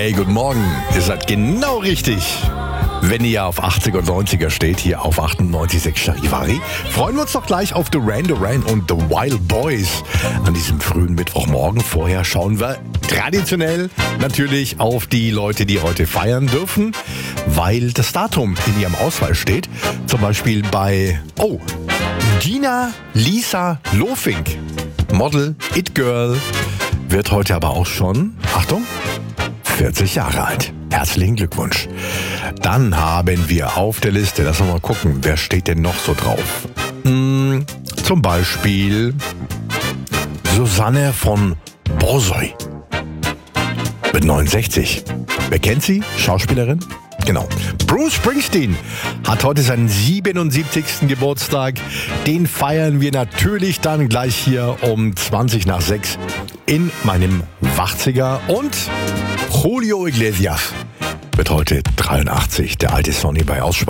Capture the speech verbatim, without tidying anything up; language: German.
Hey, guten Morgen. Ihr seid genau richtig. Wenn ihr auf achtziger und neunziger steht, hier auf achtundneunzig Komma sechs Charivari, freuen wir uns doch gleich auf Duran Duran und The Wild Boys an diesem frühen Mittwochmorgen. Vorher schauen wir traditionell natürlich auf die Leute, die heute feiern dürfen, weil das Datum in ihrem Ausweis steht. Zum Beispiel bei, oh, Gina Lisa Lofink, Model, It Girl, wird heute aber auch schon, Achtung, vierzig Jahre alt. Herzlichen Glückwunsch. Dann haben wir auf der Liste, lass uns mal gucken, wer steht denn noch so drauf? Hm, zum Beispiel Susanne von Borsoi mit neunundsechzig. Wer kennt sie? Schauspielerin? Genau. Bruce Springsteen hat heute seinen siebenundsiebzigsten Geburtstag. Den feiern wir natürlich dann gleich hier um zwanzig nach sechs in meinem Wachziger. Und Julio Iglesias wird heute dreiundachtzig, der alte Sonny bei Aussprache.